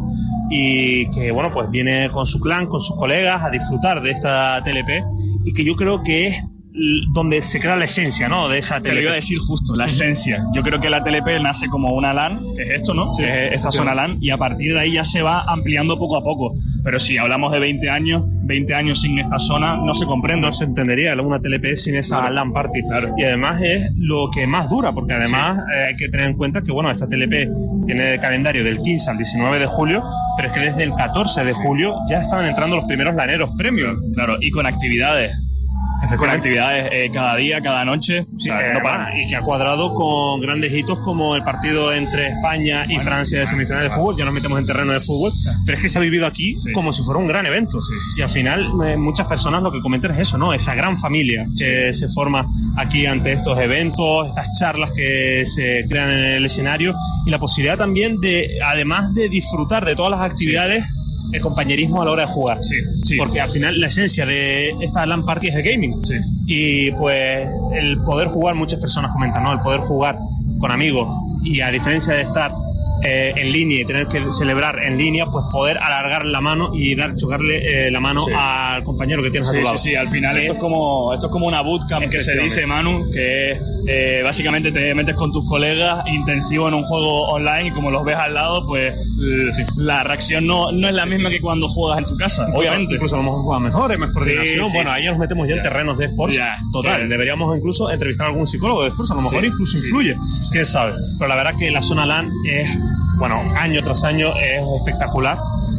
[SPEAKER 1] y que, bueno, pues viene con su clan, con sus colegas a disfrutar de esta T L P y que yo creo que es donde se crea la esencia, ¿no?, de esa T L P.
[SPEAKER 2] Te lo iba a decir justo, la esencia. Yo creo que la T L P nace como una LAN, que es esto, ¿no?
[SPEAKER 1] Sí,
[SPEAKER 2] es esta zona LAN, y a partir de ahí ya se va ampliando poco a poco. Pero si hablamos de veinte años, veinte años sin esta zona, no se comprende.
[SPEAKER 1] No se entendería una T L P sin esa
[SPEAKER 2] claro.
[SPEAKER 1] LAN party.
[SPEAKER 2] Claro.
[SPEAKER 1] Y además es lo que más dura, porque además sí. eh, hay que tener en cuenta que, bueno, esta T L P tiene el calendario del quince al diecinueve de julio, pero es que desde el catorce de julio ya estaban entrando los primeros laneros premium.
[SPEAKER 2] Claro, y con actividades. Con actividades eh, cada día, cada noche,
[SPEAKER 1] sí,
[SPEAKER 2] o sea,
[SPEAKER 1] eh,
[SPEAKER 2] no para.
[SPEAKER 1] Y que ha cuadrado con grandes hitos como el partido entre España y bueno, Francia de semifinales de fútbol. Ya nos metemos en terreno de fútbol, pero es que se ha vivido aquí sí. como si fuera un gran evento. Sí, sí, sí. Y al final eh, muchas personas lo que comentan es eso, ¿no? Esa gran familia que se forma aquí ante estos eventos, estas charlas que se crean en el escenario y la posibilidad también de, además de disfrutar de todas las actividades, sí. el compañerismo a la hora de jugar.
[SPEAKER 2] Sí, sí.
[SPEAKER 1] Porque al final la esencia de esta LAN party es de gaming.
[SPEAKER 2] Sí.
[SPEAKER 1] Y pues el poder jugar, muchas personas comentan, ¿no? El poder jugar con amigos y a diferencia de estar eh, en línea y tener que celebrar en línea, pues poder alargar la mano y dar chocarle eh, la mano sí. al compañero que tienes
[SPEAKER 2] sí,
[SPEAKER 1] a tu lado.
[SPEAKER 2] Sí, sí, al final eh, esto es como esto es como una bootcamp que se dice, Manu, que eh, básicamente te metes con tus colegas intensivo en un juego online y como los ves al lado, pues sí. la reacción no, no es la misma que cuando juegas en tu casa,
[SPEAKER 1] incluso,
[SPEAKER 2] obviamente.
[SPEAKER 1] Incluso a lo mejor juegas mejor, hay más coordinación. Sí, sí, bueno, sí. ahí ya nos metemos ya, ya en terrenos de sports. Ya, total, ya. Deberíamos incluso entrevistar a algún psicólogo de sports, a lo mejor sí, incluso sí, influye, sí. quién sabe. Pero la verdad que la zona LAN es, bueno, año tras año es espectacular.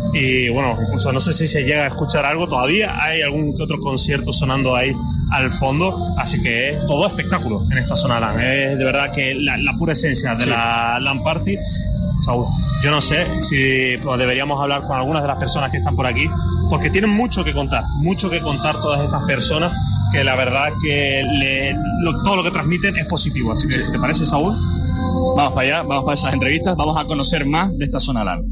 [SPEAKER 1] Y bueno, incluso no sé si se llega a escuchar algo todavía, hay algún que otro concierto sonando ahí al fondo, así que es todo espectáculo en esta zona LAN. Es de verdad que la, la pura esencia de sí. la LAN party. Saúl, yo no sé si pues, deberíamos hablar con algunas de las personas que están por aquí, porque tienen mucho que contar, mucho que contar todas estas personas, que la verdad que le, lo, todo lo que transmiten es positivo. Así que, sí. si te parece, Saúl,
[SPEAKER 2] vamos para allá, vamos para esas entrevistas, vamos a conocer más de esta zona LAN.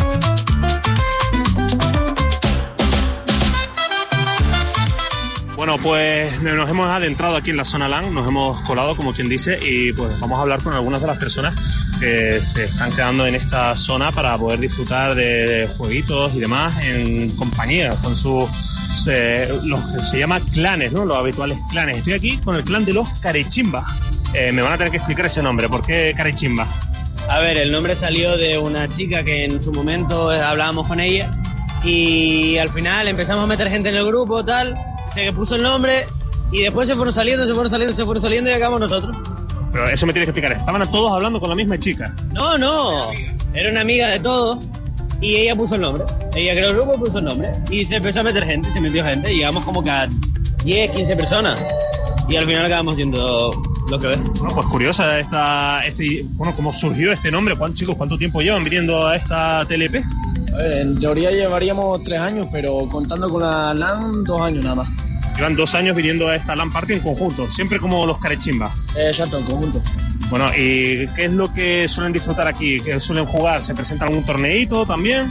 [SPEAKER 1] Bueno, Bueno, pues nos hemos adentrado aquí en la zona LAN, nos hemos colado, como quien dice, y pues vamos a hablar con algunas de las personas que se están quedando en esta zona para poder disfrutar de jueguitos y demás en compañía, con sus, eh, los que se llama clanes, ¿no? Los habituales clanes. Estoy aquí con el clan de los Carechimbas. Eh, me van a tener que explicar ese nombre. ¿Por qué Carechimba?
[SPEAKER 5] A ver, el nombre salió de una chica que en su momento hablábamos con ella y al final empezamos a meter gente en el grupo, tal, se puso el nombre y después se fueron saliendo, se fueron saliendo, se fueron saliendo y acabamos nosotros.
[SPEAKER 1] Pero eso me tienes que explicar, ¿estaban todos hablando con la misma chica?
[SPEAKER 5] No, no, era una amiga de todos y ella puso el nombre. Ella creó el grupo y puso el nombre y se empezó a meter gente, se metió gente y llegamos como que a diez, quince personas y al final acabamos siendo lo que ves.
[SPEAKER 1] Bueno, pues curiosa esta, este, bueno, cómo surgió este nombre. ¿Cuántos chicos, cuánto tiempo llevan viniendo a esta T L P?
[SPEAKER 6] A ver, en teoría llevaríamos tres años, pero contando con la LAN, dos años nada más.
[SPEAKER 1] Llevan dos años viniendo a esta LAN Party en conjunto, siempre como los Carechimbas.
[SPEAKER 6] Eh, exacto, en conjunto.
[SPEAKER 1] Bueno, ¿y qué es lo que suelen disfrutar aquí? ¿Qué suelen jugar? ¿Se presentan algún torneito también?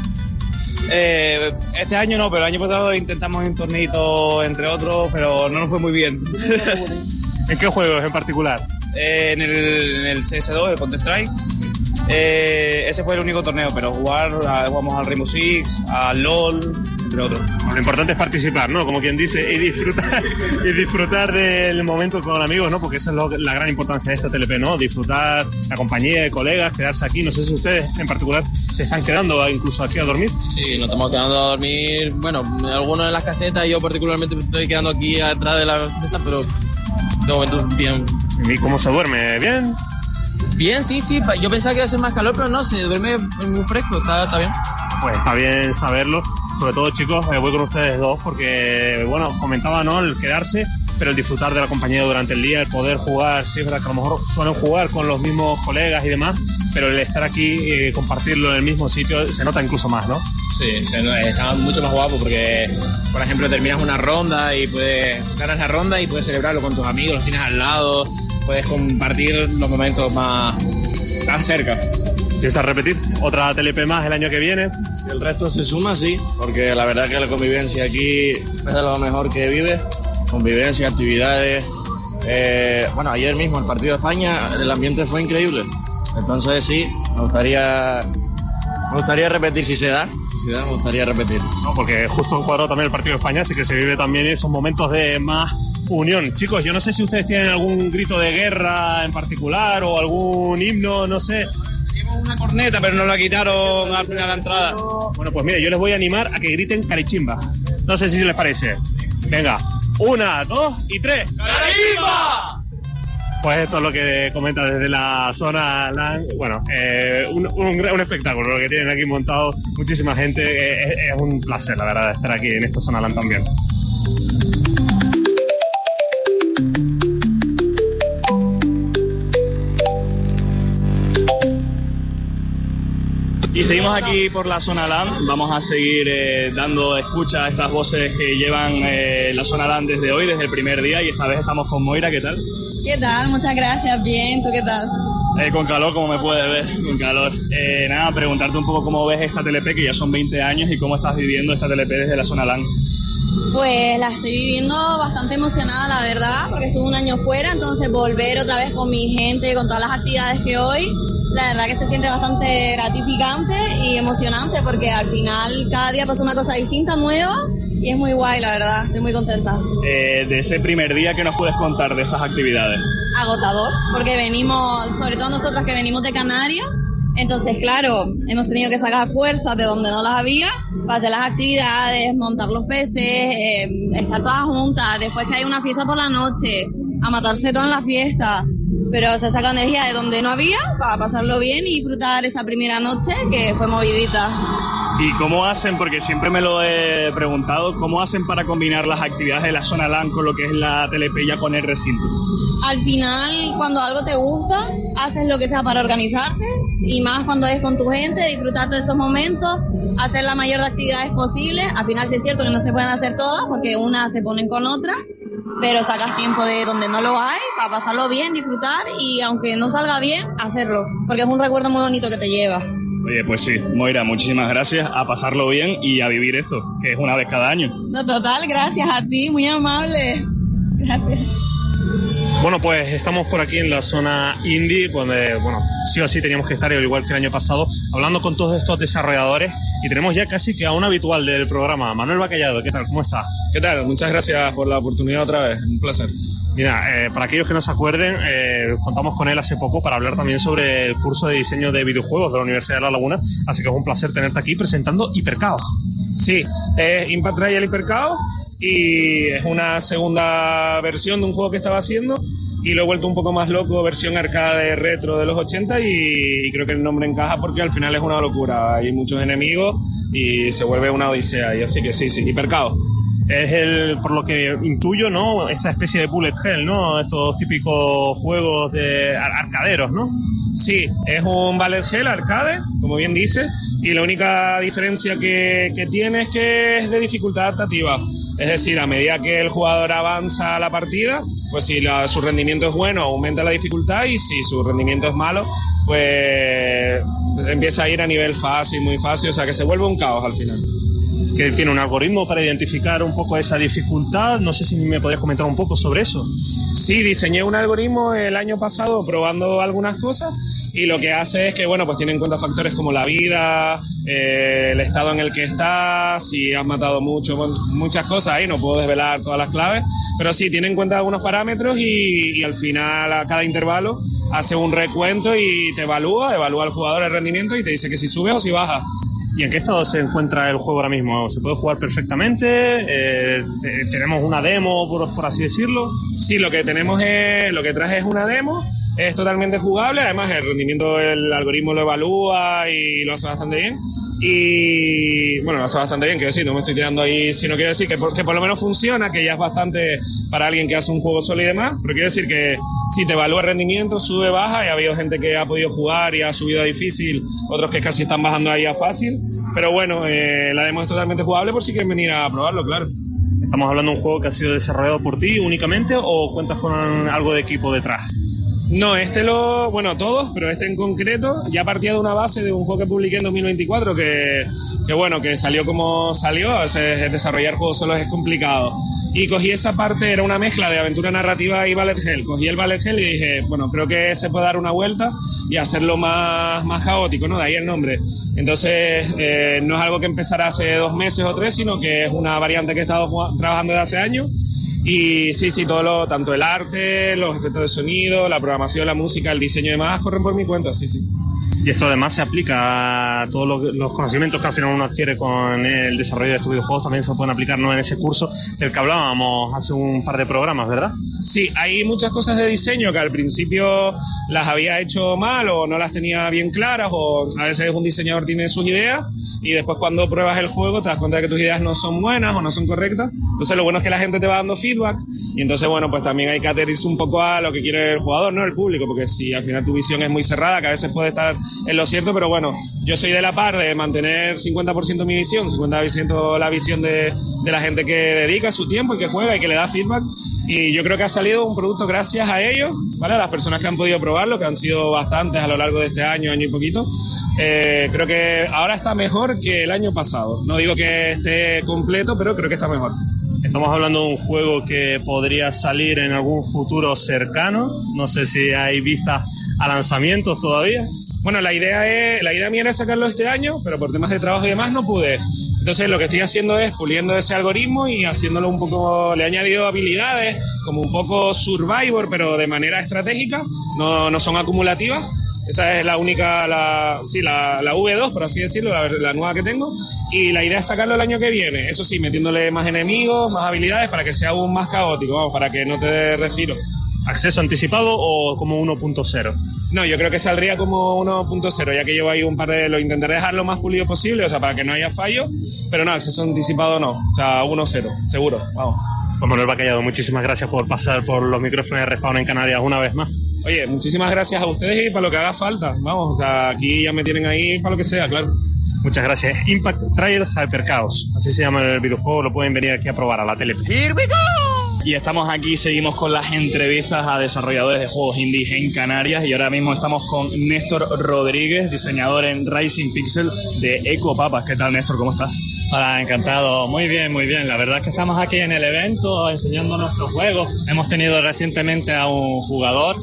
[SPEAKER 7] Eh, este año no, pero el año pasado intentamos un torneito entre otros, pero no nos fue muy bien.
[SPEAKER 1] ¿En qué juegos en particular?
[SPEAKER 7] Eh, en, el, en el C S dos, el Counter-Strike. Eh, ese fue el único torneo, pero jugar, a, jugamos al Rainbow Six, al LOL, entre otros.
[SPEAKER 1] Lo importante es participar, ¿no? Como quien dice, y disfrutar y disfrutar del momento con amigos, ¿no? Porque esa es lo, la gran importancia de esta T L P, ¿no? Disfrutar la compañía de colegas, quedarse aquí. No sé si ustedes en particular se están quedando incluso aquí a dormir.
[SPEAKER 8] Sí, nos estamos quedando a dormir, bueno, algunos en las casetas, yo particularmente me estoy quedando aquí atrás de la mesa, pero de momento bien.
[SPEAKER 1] ¿Y cómo se duerme? ¿Bien?
[SPEAKER 8] Bien, sí, sí. Yo pensaba que iba a ser más calor, pero no, se duerme muy fresco, está, está bien.
[SPEAKER 1] Pues está bien saberlo. Sobre todo, chicos, eh, voy con ustedes dos porque, bueno, comentaba, ¿no? El quedarse, pero el disfrutar de la compañía durante el día, el poder jugar. Sí, es verdad que a lo mejor suelen jugar con los mismos colegas y demás, pero el estar aquí y eh, compartirlo en el mismo sitio se nota incluso más, ¿no?
[SPEAKER 8] Sí, está mucho más guapo porque, por ejemplo, terminas una ronda y puedes ganar la ronda y puedes celebrarlo con tus amigos, los tienes al lado, puedes compartir los momentos más tan cerca.
[SPEAKER 1] ¿Piensas repetir otra T L P más el año que viene?
[SPEAKER 6] Si el resto se suma, sí, porque la verdad que la convivencia aquí es de lo mejor que vive. Convivencia, actividades. Eh, bueno, ayer mismo el partido de España, el ambiente fue increíble. Entonces sí, me gustaría, me gustaría repetir si se da. Si se da, me gustaría repetir.
[SPEAKER 1] No, porque justo cuadró también el partido de España, así que se vive también esos momentos de más unión. Chicos, yo no sé si ustedes tienen algún grito de guerra en particular o algún himno, no sé.
[SPEAKER 7] Una corneta, pero nos la quitaron al final de la entrada.
[SPEAKER 1] Bueno, pues mire, yo les voy a animar a que griten Carechimba. No sé si les parece. Venga, una, dos y tres.
[SPEAKER 7] ¡Carechimba!
[SPEAKER 1] Pues esto es lo que comenta desde la zona LAN. Bueno, eh, un, un, un espectáculo lo que tienen aquí montado. Muchísima gente. Eh, es, es un placer, la verdad, estar aquí en esta zona LAN también.
[SPEAKER 2] Y seguimos aquí por la zona LAN. Vamos a seguir eh, dando escucha a estas voces que llevan eh, la zona LAN desde hoy, desde el primer día. Y esta vez estamos con Moira. ¿Qué tal?
[SPEAKER 3] ¿Qué tal? Muchas gracias. Bien, ¿tú qué tal?
[SPEAKER 2] Eh, con calor, como me puedes ver, con calor. Eh, nada, preguntarte un poco cómo ves esta T L P, que ya son veinte años, y cómo estás viviendo esta T L P desde la zona LAN.
[SPEAKER 3] Pues la estoy viviendo bastante emocionada, la verdad, porque estuve un año fuera, entonces volver otra vez con mi gente, con todas las actividades que hoy, la verdad que se siente bastante gratificante y emocionante, porque al final cada día pasa una cosa distinta, nueva, y es muy guay, la verdad, estoy muy contenta.
[SPEAKER 2] Eh, de ese primer día, ¿qué nos puedes contar de esas actividades?
[SPEAKER 3] Agotador, porque venimos, sobre todo nosotras que venimos de Canarias, entonces claro, hemos tenido que sacar fuerzas de donde no las había para hacer las actividades, montar los P Cs, eh, estar todas juntas, después que hay una fiesta por la noche, a matarse toda en la fiesta, pero se saca energía de donde no había para pasarlo bien y disfrutar esa primera noche que fue movidita.
[SPEAKER 2] ¿Y cómo hacen? Porque siempre me lo he preguntado, ¿cómo hacen para combinar las actividades de la zona LAN con lo que es la T L P ya con el recinto?
[SPEAKER 3] Al final, cuando algo te gusta, haces lo que sea para organizarte, y más cuando es con tu gente, disfrutar de esos momentos, hacer la mayor de actividades posibles. Al final sí es cierto que no se pueden hacer todas porque unas se ponen con otras, pero sacas tiempo de donde no lo hay para pasarlo bien, disfrutar, y aunque no salga bien, hacerlo, porque es un recuerdo muy bonito que te lleva.
[SPEAKER 2] Oye, pues sí, Moira, muchísimas gracias, a pasarlo bien y a vivir esto, que es una vez cada año.
[SPEAKER 3] No, total, gracias a ti, muy amable. Gracias.
[SPEAKER 1] Bueno, pues estamos por aquí en la zona indie, donde, bueno, sí o sí teníamos que estar, al igual que el año pasado, hablando con todos estos desarrolladores, y tenemos ya casi que a un habitual del programa, Manuel Bacallado. ¿Qué tal? ¿Cómo está?
[SPEAKER 9] ¿Qué tal? Muchas gracias por la oportunidad otra vez, un placer.
[SPEAKER 1] Mira, eh, para aquellos que no se acuerden, eh, contamos con él hace poco para hablar también sobre el curso de diseño de videojuegos de la Universidad de La Laguna, así que es un placer tenerte aquí presentando Hipercaos.
[SPEAKER 9] Sí, es Impact Trial Hipercaos y es una segunda versión de un juego que estaba haciendo y lo he vuelto un poco más loco, versión arcade retro de los ochenta, y creo que el nombre encaja porque al final es una locura, hay muchos enemigos y se vuelve una odisea, y así que sí, sí, Hipercaos.
[SPEAKER 1] Es el, por lo que intuyo, ¿no? Esa especie de bullet hell, ¿no? Estos típicos juegos de arcaderos, ¿no?
[SPEAKER 9] Sí, es un bullet hell arcade, como bien dice, y la única diferencia que, que tiene es que es de dificultad adaptativa. Es decir, a medida que el jugador avanza la partida, pues si la, su rendimiento es bueno, aumenta la dificultad, y si su rendimiento es malo, pues empieza a ir a nivel fácil, muy fácil, o sea que se vuelve un caos al final.
[SPEAKER 1] Que tiene un algoritmo para identificar un poco esa dificultad. No sé si me podrías comentar un poco sobre eso.
[SPEAKER 9] Sí, diseñé un algoritmo el año pasado probando algunas cosas, y lo que hace es que, bueno, pues tiene en cuenta factores como la vida, eh, el estado en el que estás, si has matado mucho, bueno, muchas cosas ahí, no puedo desvelar todas las claves, pero sí, tiene en cuenta algunos parámetros y, y al final a cada intervalo hace un recuento y te evalúa, evalúa al jugador el rendimiento y te dice que si subes o si bajas.
[SPEAKER 1] ¿Y en qué estado se encuentra el juego ahora mismo? ¿Se puede jugar perfectamente? Eh, ¿Tenemos una demo, por, por así decirlo?
[SPEAKER 9] Sí, lo que tenemos es, lo que traje es una demo, es totalmente jugable, además el rendimiento el algoritmo lo evalúa y lo hace bastante bien. Y bueno, lo hace bastante bien, quiero decir, no me estoy tirando ahí, sino quiero decir que por, que por lo menos funciona, que ya es bastante para alguien que hace un juego solo y demás, pero quiero decir que si te evalúa el rendimiento, sube, baja, y ha habido gente que ha podido jugar y ha subido a difícil, otros que casi están bajando ahí a fácil, pero bueno, eh, la demo es totalmente jugable por si quieren venir a probarlo, claro.
[SPEAKER 1] ¿Estamos hablando de un juego que ha sido desarrollado por ti únicamente o cuentas con algo de equipo detrás?
[SPEAKER 9] No, este lo... Bueno, todos, pero este en concreto ya partía de una base de un juego que publiqué en dos mil veinticuatro que, que bueno, que salió como salió. A veces desarrollar juegos solos es complicado. Y cogí esa parte, era una mezcla de aventura narrativa y bullet hell. Cogí el bullet hell y dije, bueno, creo que se puede dar una vuelta y hacerlo más, más caótico, ¿no? De ahí el nombre. Entonces, eh, no es algo que empezara hace dos meses o tres, sino que es una variante que he estado jugando, trabajando desde hace años. Y sí, sí, todo lo, tanto el arte, los efectos de sonido, la programación, la música, el diseño y demás corren por mi cuenta, sí, sí.
[SPEAKER 1] Y esto además se aplica a todos los, los conocimientos que al final uno adquiere con el desarrollo de estos videojuegos, también se pueden aplicar, ¿no?, en ese curso del que hablábamos hace un par de programas, ¿verdad?
[SPEAKER 9] Sí, hay muchas cosas de diseño que al principio las había hecho mal o no las tenía bien claras, o a veces un diseñador tiene sus ideas y después cuando pruebas el juego te das cuenta de que tus ideas no son buenas o no son correctas. Entonces lo bueno es que la gente te va dando feedback y entonces, bueno, pues también hay que adherirse un poco a lo que quiere el jugador, no el público, porque si al final tu visión es muy cerrada, que a veces puede estar en lo cierto, pero bueno, yo soy de la par de mantener cincuenta por ciento mi visión, cincuenta por ciento la visión de, de la gente que dedica su tiempo y que juega y que le da feedback, y yo creo que ha salido un producto gracias a ellos, ¿vale? A las personas que han podido probarlo, que han sido bastantes a lo largo de este año, año y poquito. Eh, creo que ahora está mejor que el año pasado. No digo que esté completo, pero creo que está mejor.
[SPEAKER 1] Estamos hablando de un juego que podría salir en algún futuro cercano. No sé si hay vistas a lanzamientos todavía.
[SPEAKER 9] Bueno, la idea es, la idea mía era sacarlo este año, pero por temas de trabajo y demás no pude. Entonces lo que estoy haciendo es puliendo ese algoritmo y haciéndolo un poco, le he añadido habilidades como un poco Survivor, pero de manera estratégica, no, no son acumulativas. Esa es la única, la, sí, la, la V dos, por así decirlo, la, la nueva que tengo. Y la idea es sacarlo el año que viene. Eso sí, metiéndole más enemigos, más habilidades para que sea aún más caótico, vamos, para que no te dé respiro.
[SPEAKER 1] ¿Acceso anticipado o como uno punto cero?
[SPEAKER 9] No, yo creo que saldría como uno punto cero, ya que llevo ahí un par de... Lo intentaré dejar lo más pulido posible, o sea, para que no haya fallo, pero no, acceso anticipado no, o sea, uno cero, seguro, vamos.
[SPEAKER 1] Pues Manuel Bacallado, muchísimas gracias por pasar por los micrófonos de Respawn en Canarias una vez más.
[SPEAKER 9] Oye, muchísimas gracias a ustedes y para lo que haga falta, vamos, o sea, aquí ya me tienen ahí para lo que sea, claro.
[SPEAKER 1] Muchas gracias. Impact Trial Hipercaos, así se llama el videojuego, lo pueden venir aquí a probar a la tele.
[SPEAKER 2] ¡Here we go! Y estamos aquí, seguimos con las entrevistas a desarrolladores de juegos indies en Canarias y ahora mismo estamos con Néstor Rodríguez, diseñador en Rising Pixel de Eco Papas. ¿Qué tal, Néstor? ¿Cómo estás?
[SPEAKER 10] Hola, encantado. Muy bien, muy bien. La verdad es que estamos aquí en el evento enseñando nuestros juegos. Hemos tenido recientemente a un jugador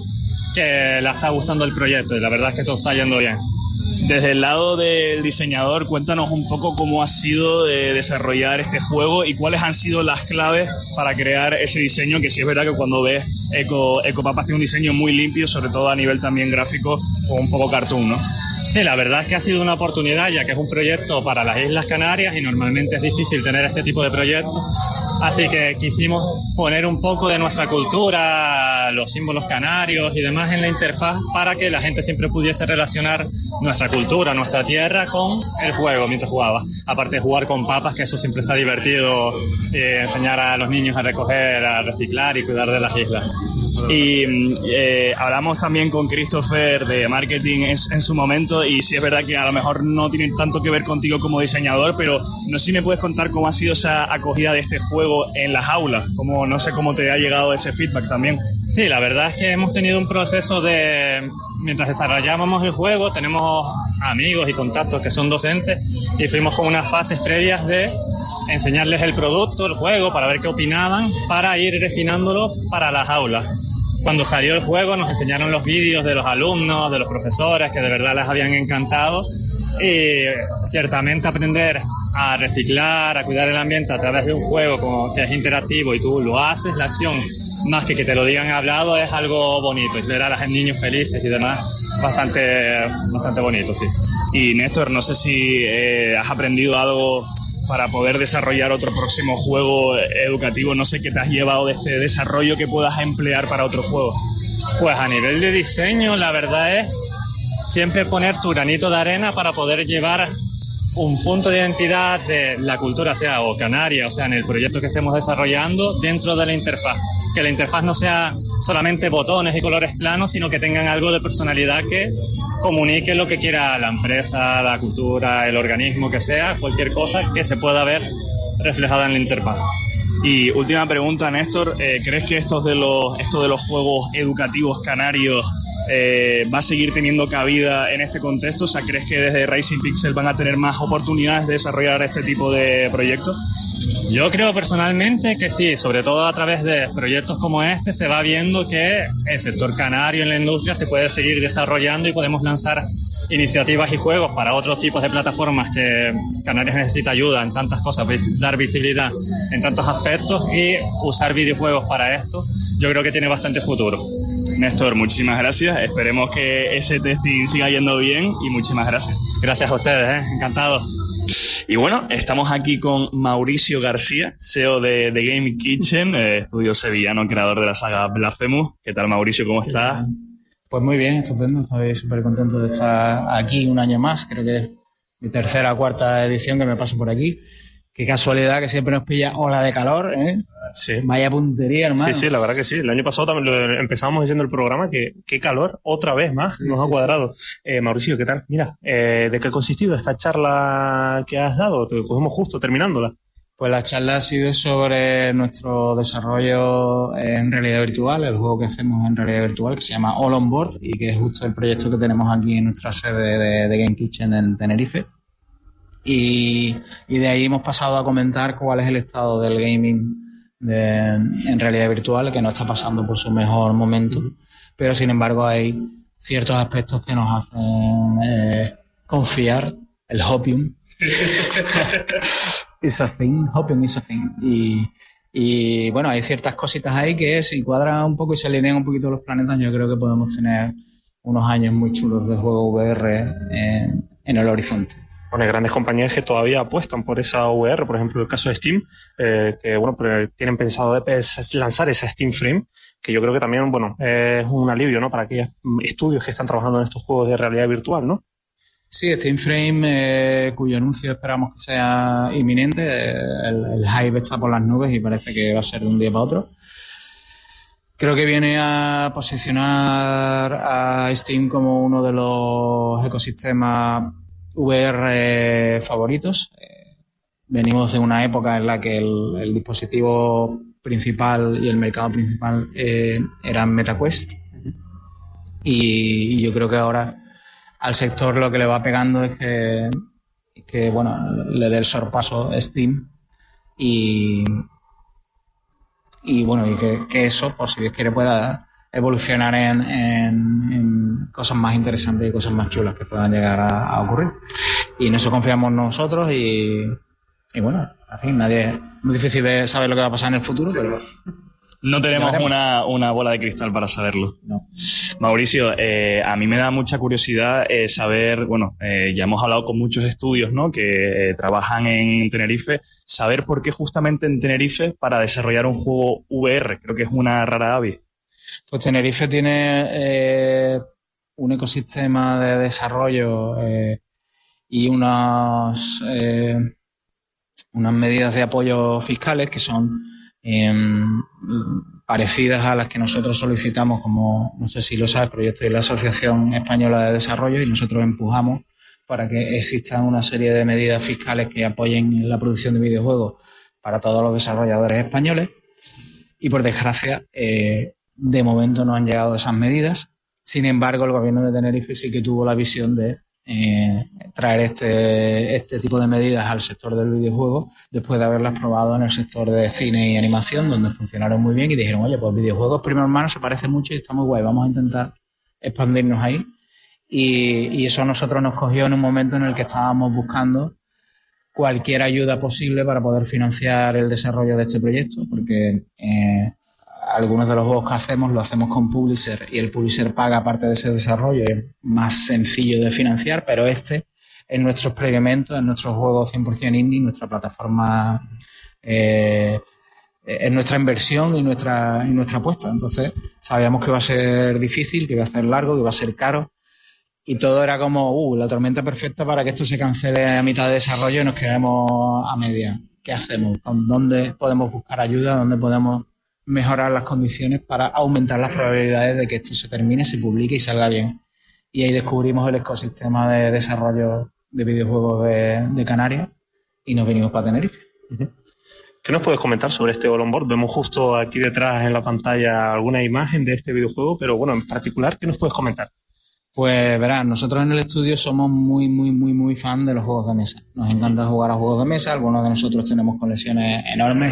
[SPEAKER 10] que le está gustando el proyecto y la verdad es que todo está yendo bien.
[SPEAKER 2] Desde el lado del diseñador, cuéntanos un poco cómo ha sido de desarrollar este juego y cuáles han sido las claves para crear ese diseño, que sí es verdad que cuando ves Eco, Ecopapas tiene un diseño muy limpio, sobre todo a nivel también gráfico, o un poco cartoon, ¿no?
[SPEAKER 10] Sí, la verdad es que ha sido una oportunidad, ya que es un proyecto para las Islas Canarias y normalmente es difícil tener este tipo de proyectos. Así que quisimos poner un poco de nuestra cultura, los símbolos canarios y demás en la interfaz para que la gente siempre pudiese relacionar nuestra cultura, nuestra tierra con el juego mientras jugaba. Aparte de jugar con papas, que eso siempre está divertido, eh, enseñar a los niños a recoger, a reciclar y cuidar de las islas.
[SPEAKER 2] Y eh, hablamos también con Christopher de marketing en, en su momento y sí es verdad que a lo mejor no tiene tanto que ver contigo como diseñador, pero no sé si me puedes contar cómo ha sido esa acogida de este juego en las aulas, como no sé cómo te ha llegado ese feedback también.
[SPEAKER 10] Sí, la verdad es que hemos tenido un proceso de, mientras desarrollábamos el juego, tenemos amigos y contactos que son docentes y fuimos con unas fases previas de enseñarles el producto, el juego, para ver qué opinaban, para ir refinándolo para las aulas. Cuando salió el juego nos enseñaron los vídeos de los alumnos, de los profesores, que de verdad les habían encantado. Y ciertamente aprender a reciclar, a cuidar el ambiente a través de un juego como que es interactivo y tú lo haces, la acción, más que que te lo digan hablado, es algo bonito. Y ver a los niños felices y demás, bastante, bastante bonito, sí.
[SPEAKER 2] Y Néstor, no sé si eh, has aprendido algo para poder desarrollar otro próximo juego educativo. No sé qué te has llevado de este desarrollo que puedas emplear para otro juego.
[SPEAKER 10] Pues a nivel de diseño, la verdad es siempre poner tu granito de arena para poder llevar un punto de identidad de la cultura, sea o canaria, o sea, en el proyecto que estemos desarrollando dentro de la interfaz. Que la interfaz no sea solamente botones y colores planos, sino que tengan algo de personalidad que comunique lo que quiera la empresa, la cultura, el organismo que sea, cualquier cosa que se pueda ver reflejada en la interfaz.
[SPEAKER 2] Y última pregunta, Néstor, eh, ¿crees que estos de los, esto de los juegos educativos canarios eh, va a seguir teniendo cabida en este contexto? O sea, ¿crees que desde Racing Pixel van a tener más oportunidades de desarrollar este tipo de proyectos?
[SPEAKER 10] Yo creo personalmente que sí, sobre todo a través de proyectos como este se va viendo que el sector canario en la industria se puede seguir desarrollando y podemos lanzar iniciativas y juegos para otros tipos de plataformas que Canarias necesita ayuda en tantas cosas, dar visibilidad en tantos aspectos y usar videojuegos para esto, yo creo que tiene bastante futuro.
[SPEAKER 2] Néstor, muchísimas gracias, esperemos que ese testing siga yendo bien y muchísimas gracias.
[SPEAKER 10] Gracias a ustedes, ¿eh? Encantado.
[SPEAKER 2] Y bueno, estamos aquí con Mauricio García, C E O de, de Game Kitchen, eh, estudio sevillano, creador de la saga Blasphemous. ¿Qué tal, Mauricio? ¿Cómo estás?
[SPEAKER 11] Pues muy bien, estupendo. Estoy súper contento de estar aquí un año más. Creo que es mi tercera o cuarta edición que me paso por aquí. Qué casualidad que siempre nos pilla ola de calor, ¿eh?
[SPEAKER 1] Sí.
[SPEAKER 11] Vaya puntería, hermano.
[SPEAKER 1] Sí, sí, la verdad que sí. El año pasado también lo empezábamos diciendo el programa que qué calor, otra vez más, sí, nos sí, ha cuadrado. Sí. Eh, Mauricio, ¿qué tal? Mira, eh, ¿de qué ha consistido esta charla que has dado? Te cogemos justo terminándola.
[SPEAKER 11] Pues la charla ha sido sobre nuestro desarrollo en realidad virtual, el juego que hacemos en realidad virtual, que se llama All On Board y que es justo el proyecto que tenemos aquí en nuestra sede de, de Game Kitchen en Tenerife. Y, y de ahí hemos pasado a comentar cuál es el estado del gaming de, en realidad virtual, que no está pasando por su mejor momento, pero sin embargo hay ciertos aspectos que nos hacen eh, confiar. El hopium is a thing, hopium is a thing. Y, y bueno, hay ciertas cositas ahí que si cuadran un poco y se alinean un poquito los planetas, yo creo que podemos tener unos años muy chulos de juego V R en, en el horizonte.
[SPEAKER 1] Bueno, hay grandes compañías que todavía apuestan por esa V R, por ejemplo, el caso de Steam, eh, que bueno, pero tienen pensado de lanzar esa Steam Frame, que yo creo que también, bueno, es un alivio, ¿no?, para aquellos estudios que están trabajando en estos juegos de realidad virtual, ¿no?
[SPEAKER 11] Sí, Steam Frame, eh, cuyo anuncio esperamos que sea inminente. Eh, el, el hype está por las nubes y parece que va a ser de un día para otro. Creo que viene a posicionar a Steam como uno de los ecosistemas V R favoritos. Eh, venimos de una época en la que el, el dispositivo principal y el mercado principal eh, eran MetaQuest. Y, y yo creo que ahora al sector lo que le va pegando es que que, bueno, le dé el sorpaso Steam y, y bueno, y que, que eso, pues si Dios quiere, pueda evolucionar en, en, en cosas más interesantes y cosas más chulas que puedan llegar a, a ocurrir. Y en eso confiamos nosotros y, y bueno, en fin, nadie, es muy difícil de saber lo que va a pasar en el futuro, sí, pero...
[SPEAKER 2] No tenemos una, una bola de cristal para saberlo.
[SPEAKER 11] No.
[SPEAKER 2] Mauricio, eh, a mí me da mucha curiosidad eh, saber, bueno, eh, ya hemos hablado con muchos estudios, ¿no?, que eh, trabajan en Tenerife, saber por qué justamente en Tenerife para desarrollar un juego V R, creo que es una rara avis.
[SPEAKER 11] Pues Tenerife tiene eh, un ecosistema de desarrollo eh, y unos, eh, unas medidas de apoyo fiscales que son eh, parecidas a las que nosotros solicitamos, como no sé si lo sabes, pero yo estoy en la Asociación Española de Desarrollo y nosotros empujamos para que existan una serie de medidas fiscales que apoyen la producción de videojuegos para todos los desarrolladores españoles y, por desgracia, eh, de momento no han llegado esas medidas. Sin embargo, el gobierno de Tenerife sí que tuvo la visión de eh, traer este, este tipo de medidas al sector del videojuego después de haberlas probado en el sector de cine y animación, donde funcionaron muy bien y dijeron, oye, pues videojuegos primo hermano se parece mucho y está muy guay, vamos a intentar expandirnos ahí. Y, y eso a nosotros nos cogió en un momento en el que estábamos buscando cualquier ayuda posible para poder financiar el desarrollo de este proyecto, porque eh, algunos de los juegos que hacemos lo hacemos con Publisher y el Publisher paga parte de ese desarrollo y es más sencillo de financiar, pero este es nuestro experimento, es nuestro juego cien por ciento indie, nuestra plataforma, eh, es nuestra inversión y nuestra, y nuestra apuesta. Entonces sabíamos que iba a ser difícil, que iba a ser largo, que iba a ser caro y todo era como uh, la tormenta perfecta para que esto se cancele a mitad de desarrollo y nos quedemos a media. ¿Qué hacemos? ¿Dónde podemos buscar ayuda? ¿Dónde podemos mejorar las condiciones para aumentar las probabilidades de que esto se termine, se publique y salga bien? Y ahí descubrimos el ecosistema de desarrollo de videojuegos de, de Canarias y nos vinimos para Tenerife.
[SPEAKER 1] ¿Qué nos puedes comentar sobre este All On Board? Vemos justo aquí detrás en la pantalla alguna imagen de este videojuego, pero bueno, en particular, ¿qué nos puedes comentar?
[SPEAKER 11] Pues verás, nosotros en el estudio somos muy, muy, muy, muy fan de los juegos de mesa. Nos encanta jugar a juegos de mesa, algunos de nosotros tenemos colecciones enormes